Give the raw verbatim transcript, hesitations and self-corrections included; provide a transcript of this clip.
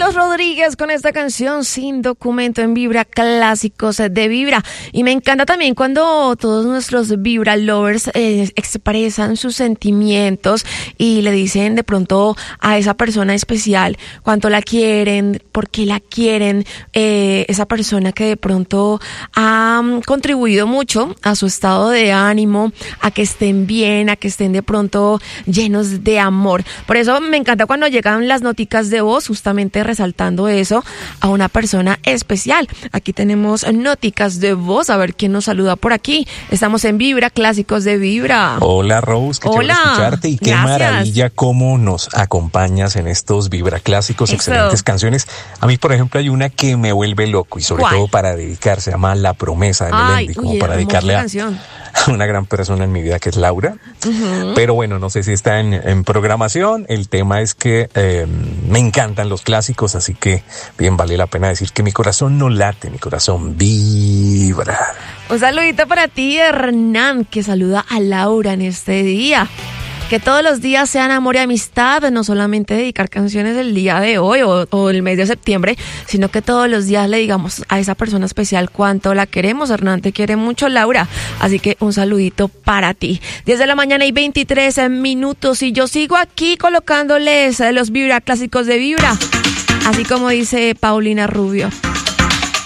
Carlos Rodríguez con esta canción Sin Documento en Vibra, clásicos de Vibra. Y me encanta también cuando todos nuestros Vibra lovers eh, expresan sus sentimientos y le dicen de pronto a esa persona especial cuánto la quieren, por qué la quieren, eh, esa persona que de pronto ha um, contribuido mucho a su estado de ánimo, a que estén bien, a que estén de pronto llenos de amor. Por eso me encanta cuando llegan las noticas de voz, justamente resaltando eso a una persona especial. Aquí tenemos noticas de voz, a ver quién nos saluda por aquí. Estamos en Vibra, clásicos de Vibra. Hola Rose, qué chévere escucharte y qué gracias. Maravilla cómo nos acompañas en estos Vibra clásicos, eso. Excelentes canciones. A mí, por ejemplo, hay una que me vuelve loco y sobre ¿Cuál? todo para dedicar, se llama La Promesa de Melendi, como uy, para dedicarle a, canción. a una gran persona en mi vida que es Laura. Uh-huh. Pero bueno, no sé si está en, en programación. El tema es que eh, me encantan los clásicos, así que bien vale la pena decir que mi corazón no late, mi corazón vibra. Un saludito para ti, Hernán, que saluda a Laura en este día. Que todos los días sean amor y amistad, no solamente dedicar canciones el día de hoy o, o el mes de septiembre, sino que todos los días le digamos a esa persona especial cuánto la queremos. Hernán te quiere mucho, Laura, así que un saludito para ti. diez de la mañana y veintitrés minutos y yo sigo aquí colocándoles los Vibra clásicos de Vibra, así como dice Paulina Rubio.